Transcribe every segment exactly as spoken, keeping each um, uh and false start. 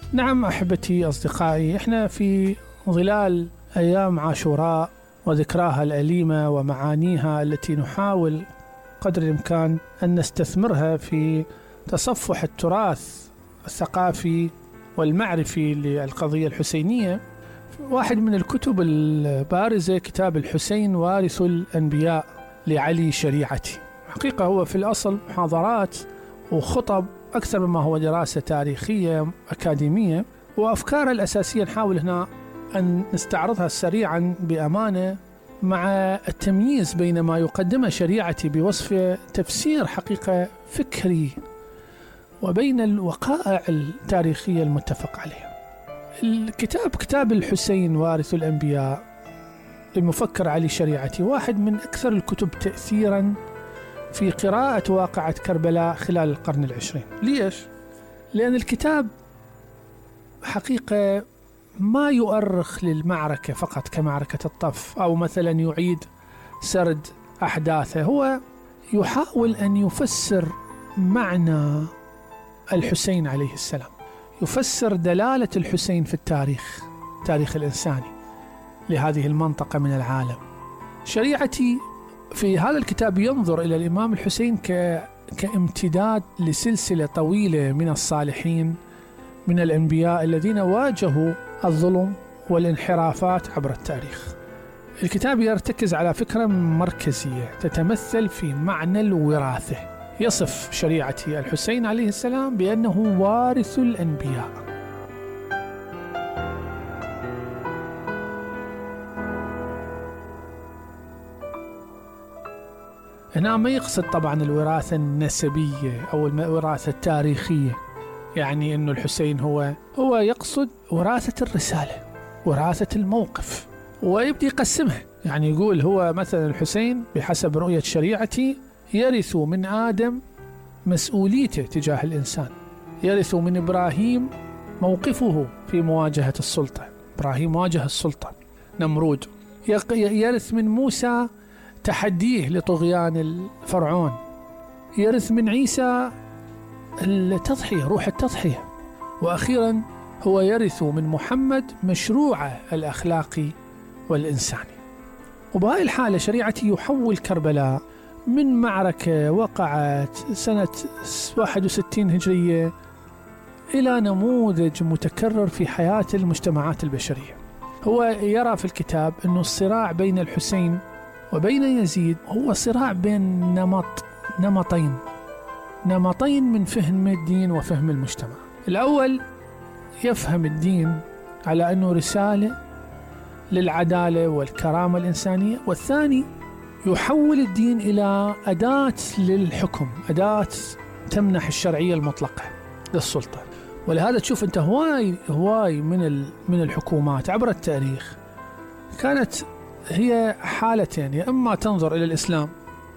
نعم أحبتي أصدقائي، إحنا في ظلال أيام عاشوراء وذكراها الأليمة ومعانيها التي نحاول قدر الإمكان أن نستثمرها في تصفح التراث الثقافي والمعرفي للقضية الحسينية. واحد من الكتب البارزة كتاب الحسين وارث الأنبياء لعلي شريعتي. حقيقة هو في الأصل محاضرات وخطب أكثر مما هو دراسة تاريخية أكاديمية، وأفكار الأساسية نحاول هنا أن نستعرضها سريعا بأمانة مع التمييز بين ما يقدمه شريعتي بوصف تفسير حقيقة فكري وبين الوقائع التاريخية المتفق عليها. الكتاب كتاب الحسين وارث الأنبياء للمفكر علي شريعتي واحد من أكثر الكتب تأثيرا في قراءة واقعة كربلاء خلال القرن العشرين. ليش؟ لأن الكتاب حقيقة ما يؤرخ للمعركة فقط كمعركة الطف أو مثلا يعيد سرد أحداثه، هو يحاول أن يفسر معنى الحسين عليه السلام، يفسر دلالة الحسين في التاريخ التاريخ الإنساني لهذه المنطقة من العالم. شريعتي في هذا الكتاب ينظر إلى الإمام الحسين ك... كامتداد لسلسلة طويلة من الصالحين من الأنبياء الذين واجهوا الظلم والانحرافات عبر التاريخ. الكتاب يرتكز على فكرة مركزية تتمثل في معنى الوراثة. يصف شريعتي الحسين عليه السلام بأنه وارث الأنبياء. هنا ما يقصد طبعا الوراثة النسبية أو الوراثة التاريخية، يعني أنه الحسين هو هو يقصد وراثة الرسالة، وراثة الموقف، ويبدي يقسمها. يعني يقول هو مثلا الحسين بحسب رؤية شريعتي يرث من آدم مسؤوليته تجاه الإنسان، يرث من إبراهيم موقفه في مواجهة السلطة، إبراهيم واجه السلطة نمرود، يرث من موسى تحديه لطغيان الفرعون، يرث من عيسى التضحية، روح التضحية، وأخيرا هو يرث من محمد مشروعه الأخلاقي والإنساني. وبهذه الحالة شريعتي يحول كربلاء من معركة وقعت سنة واحد وستين هجرية إلى نموذج متكرر في حياة المجتمعات البشرية. هو يرى في الكتاب أن الصراع بين الحسين وبين يزيد هو صراع بين نمط نمطين نمطين من فهم الدين وفهم المجتمع. الأول يفهم الدين على أنه رسالة للعدالة والكرامة الإنسانية، والثاني يحول الدين إلى أداة للحكم، أداة تمنح الشرعية المطلقة للسلطة. ولهذا تشوف أنت هواي هواي من من الحكومات عبر التاريخ كانت هي حالتين، يا إما تنظر إلى الإسلام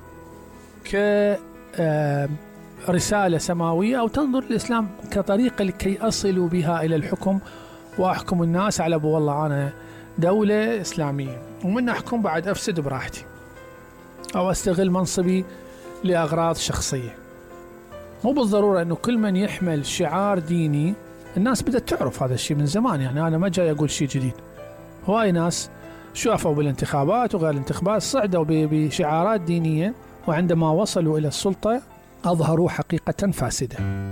كرسالة سماوية أو تنظر الإسلام كطريقة لكي أصلوا بها إلى الحكم وأحكم الناس على أبو والله أنا دولة إسلامية ومن أحكم بعد أفسد براحتي أو أستغل منصبي لأغراض شخصية. مو بالضرورة أنه كل من يحمل شعار ديني، الناس بدأت تعرف هذا الشيء من زمان، يعني أنا ما جاي أقول شيء جديد. هواي ناس شافوا بالانتخابات وغير الانتخابات صعدوا بشعارات دينية، وعندما وصلوا إلى السلطة أظهروا حقيقة فاسدة.